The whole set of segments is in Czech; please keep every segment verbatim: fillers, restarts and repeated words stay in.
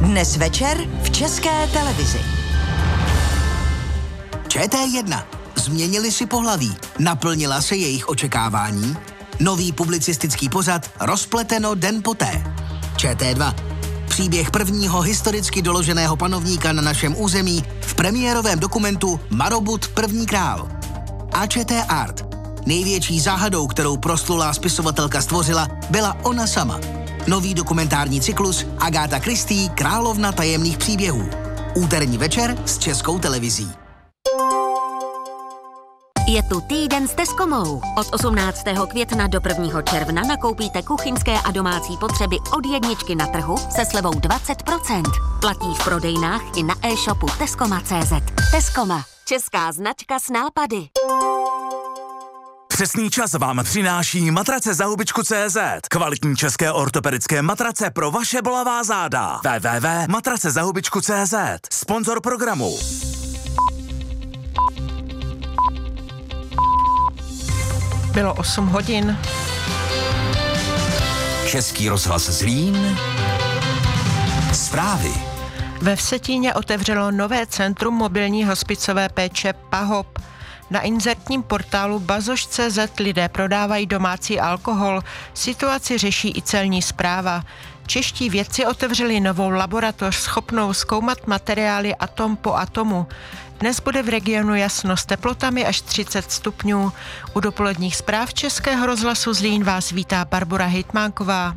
Dnes večer v České televizi. Č T jedna. Změnili si pohlaví. Naplnila se jejich očekávání? Nový publicistický pořad Rozpleteno den poté. Č T dva. Příběh prvního historicky doloženého panovníka na našem území v premiérovém dokumentu Marobud první král. A Č T Art. Největší záhadou, kterou proslulá spisovatelka stvořila, byla ona sama. Nový dokumentární cyklus Agáta Christie Královna tajemných příběhů. Úterní večer s Českou televizí. Je tu týden s Tescomou. Od osmnáctého května do prvního června nakoupíte kuchyňské a domácí potřeby od jedničky na trhu se slevou dvacet procent. Platí v prodejnách i na e-shopu tescoma tečka cé zet. Tescoma. Česká značka s nápady. Přesný čas vám přináší matrace za hubičku tečka cé zet. Kvalitní české ortopedické matrace pro vaše bolavá záda. w w w tečka matrace za hubičku tečka cé zet. Sponzor programu. Bylo osm hodin. Český rozhlas Zlín. Zprávy. Ve Vsetíně otevřelo nové centrum mobilní hospicové péče PAHOP. Na inzertním portálu bazoš tečka cé zet lidé prodávají domácí alkohol. Situaci řeší i celní správa. Čeští vědci otevřeli novou laboratoř schopnou zkoumat materiály atom po atomu. Dnes bude v regionu jasno s teplotami až třicet stupňů. U dopoledních zpráv Českého rozhlasu Zlín vás vítá Barbora Hejtmánková.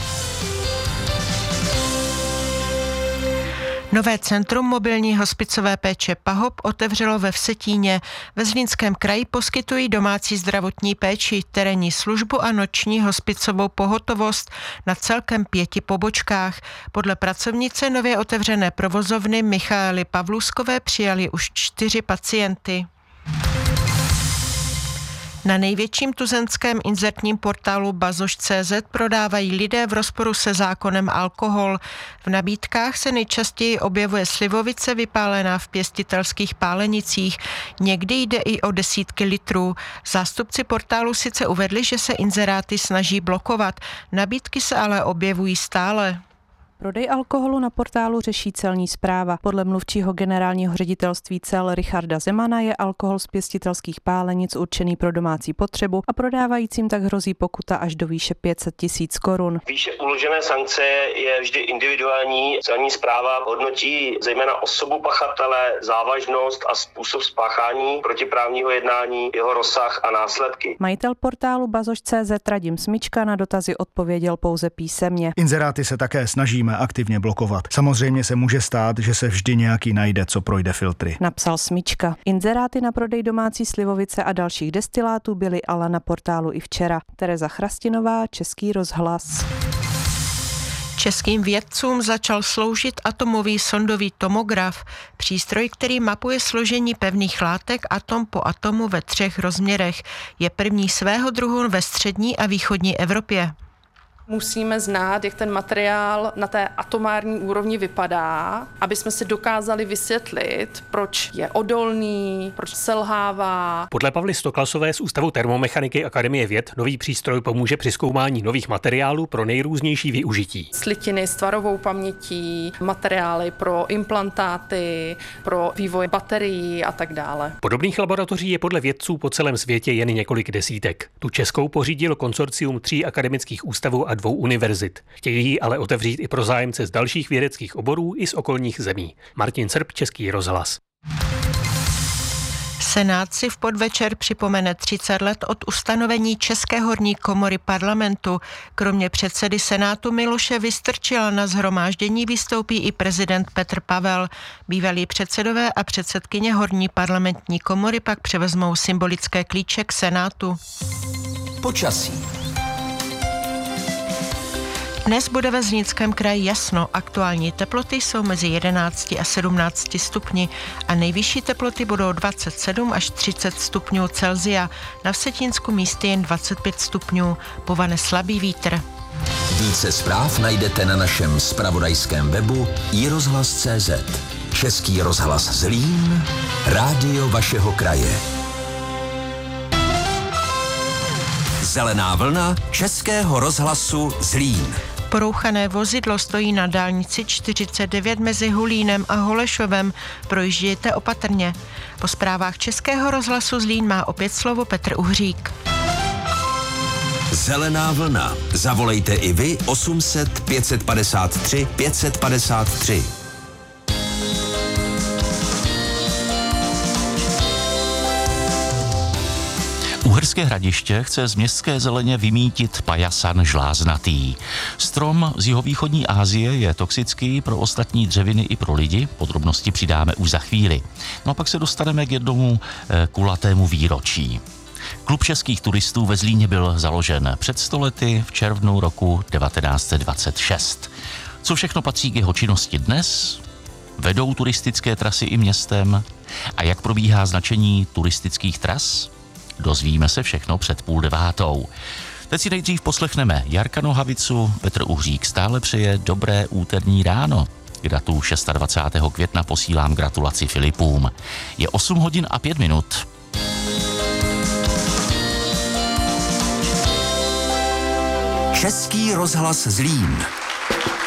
Nové centrum mobilní hospicové péče PAHOP otevřelo ve Vsetíně. Ve Zlínském kraji poskytují domácí zdravotní péči, terénní službu a noční hospicovou pohotovost na celkem pěti pobočkách. Podle pracovnice nově otevřené provozovny Michaely Pavluskové přijali už čtyři pacienty. Na největším tuzemském inzertním portálu bazoš tečka cé zet prodávají lidé v rozporu se zákonem alkohol. V nabídkách se nejčastěji objevuje slivovice vypálená v pěstitelských pálenicích. Někdy jde i o desítky litrů. Zástupci portálu sice uvedli, že se inzeráty snaží blokovat. Nabídky se ale objevují stále. Prodej alkoholu na portálu řeší celní správa. Podle mluvčího generálního ředitelství cel Richarda Zemana je alkohol z pěstitelských pálenic určený pro domácí potřebu a prodávajícím tak hrozí pokuta až do výše pět set tisíc korun. Výše uložené sankce je vždy individuální. Celní správa hodnotí zejména osobu pachatele, závažnost a způsob spáchání protiprávního jednání, jeho rozsah a následky. Majitel portálu bazoš tečka cé zet Radim Smička na dotazy odpověděl pouze písemně. Inzeráty se také snažíme aktivně blokovat. Samozřejmě se může stát, že se vždy nějaký najde, co projde filtry. Napsal Smička. Inzeráty na prodej domácí slivovice a dalších destilátů byly ale na portálu i včera. Tereza Chrastinová, Český rozhlas. Českým vědcům začal sloužit atomový sondový tomograf, přístroj, který mapuje složení pevných látek atom po atomu ve třech rozměrech. Je první svého druhu ve střední a východní Evropě. Musíme znát, jak ten materiál na té atomární úrovni vypadá, aby jsme si dokázali vysvětlit, proč je odolný, proč selhává. Podle Pavly Stoklasové z Ústavu termomechaniky Akademie věd nový přístroj pomůže při zkoumání nových materiálů pro nejrůznější využití. Slitiny s tvarovou pamětí, materiály pro implantáty, pro vývoj baterií a tak dále. Podobných laboratoří je podle vědců po celém světě jen několik desítek. Tu českou pořídilo konsorcium tří akademických ústavů a dvou univerzit. Chtějí ale otevřít i pro zájemce z dalších vědeckých oborů i z okolních zemí. Martin Srb, Český rozhlas. Senát si v podvečer připomene třicet let od ustanovení České horní komory parlamentu. Kromě předsedy Senátu Miloše Vystrčila na shromáždění vystoupí i prezident Petr Pavel. Bývalí předsedové a předsedkyně horní parlamentní komory pak převezmou symbolické klíče k Senátu. Počasí. Dnes bude ve Zlínském kraji jasno. Aktuální teploty jsou mezi jedenácti a sedmnácti stupni a nejvyšší teploty budou dvacet sedm až třicet stupňů Celsia. Na Vsetínsku místy jen dvacet pět stupňů. Povane slabý vítr. Více zpráv najdete na našem zpravodajském webu i rozhlas tečka cé zet. Český rozhlas Zlín, rádio vašeho kraje. Zelená vlna Českého rozhlasu Zlín. Porouchané vozidlo stojí na dálnici čtyřicet devět mezi Hulínem a Holešovem. Projíždějte opatrně. Po zprávách Českého rozhlasu Zlín má opět slovo Petr Uhřík. Zelená vlna. Zavolejte i vy osm set pět padesát tři pět padesát tři. Uherské Hradiště chce z městské zeleně vymítit pajasan žláznatý. Strom z jihovýchodní Asie je toxický pro ostatní dřeviny i pro lidi. Podrobnosti přidáme už za chvíli. No a pak se dostaneme k jednomu eh, kulatému výročí. Klub českých turistů ve Zlíně byl založen před sto lety v červnu roku devatenáct set dvacet šest. Co všechno patří k jeho činnosti dnes? Vedou turistické trasy i městem? A jak probíhá značení turistických tras? Dozvíme se všechno před půl devátou. Teď si nejdřív poslechneme Jarka Nohavicu. Petr Uhřík stále přeje dobré úterní ráno. K datu dvacátého šestého května posílám gratulaci Filipům. Je osm hodin a pět minut. Český rozhlas Zlín.